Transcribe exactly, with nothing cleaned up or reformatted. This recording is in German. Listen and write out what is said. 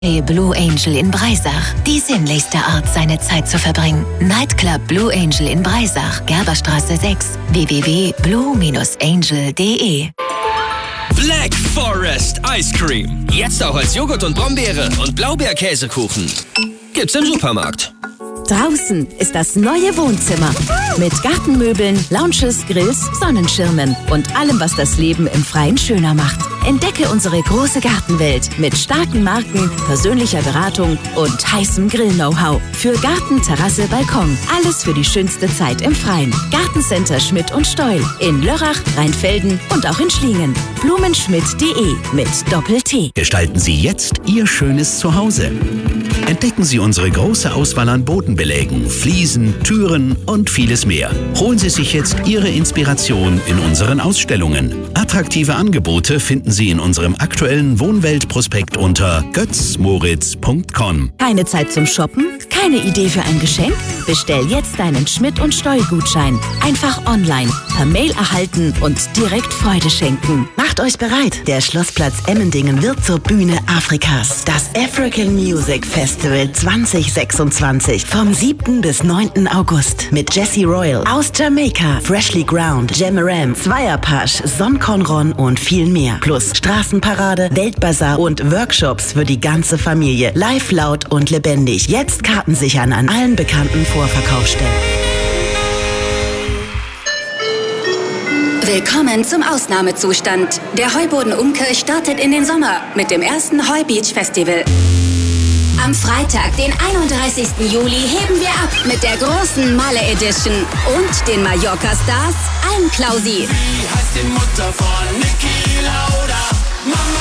Blue Angel in Breisach. Die sinnlichste Art, seine Zeit zu verbringen. Nightclub Blue Angel in Breisach, Gerberstraße sechs, w w w punkt blue angel punkt d e. Black Forest Ice Cream. Jetzt auch als Joghurt und Brombeere und Blaubeerkäsekuchen. Gibt's im Supermarkt. Draußen ist das neue Wohnzimmer. Mit Gartenmöbeln, Lounges, Grills, Sonnenschirmen und allem, was das Leben im Freien schöner macht. Entdecke unsere große Gartenwelt mit starken Marken, persönlicher Beratung und heißem Grill-Know-how. Für Garten, Terrasse, Balkon. Alles für die schönste Zeit im Freien. Gartencenter Schmidt und Steul. In Lörrach, Rheinfelden und auch in Schlingen. blumenschmidt punkt d e mit Doppel-T. Gestalten Sie jetzt Ihr schönes Zuhause. Entdecken Sie unsere große Auswahl an Bodenbelägen, Fliesen, Türen und vieles mehr. Holen Sie sich jetzt Ihre Inspiration in unseren Ausstellungen. Attraktive Angebote finden Sie in unserem aktuellen Wohnweltprospekt unter götz moritz punkt com. Keine Zeit zum Shoppen? Keine Idee für ein Geschenk? Bestell jetzt deinen Schmidt und Steul-Gutschein. Einfach online, per Mail erhalten und direkt Freude schenken. Macht euch bereit. Der Schlossplatz Emmendingen wird zur Bühne Afrikas. Das African Music Festival zwanzig sechsundzwanzig vom siebten bis neunten August mit Jessie Royal aus Jamaika, Freshly Ground, Jamaram, Zweierpasch, Son Conron und viel mehr. Plus Straßenparade, Weltbazar und Workshops für die ganze Familie. Live, laut und lebendig. Jetzt Karten sichern an allen bekannten Vorverkaufsstellen. Willkommen zum Ausnahmezustand. Der Heuboden Umkirch startet in den Sommer mit dem ersten Heu Beach Festival. Am Freitag, den einunddreißigsten Juli, heben wir ab mit der großen Malle Edition und den Mallorca-Stars Almklausi. Wie heißt die Mutter von Niki Lauda? Mama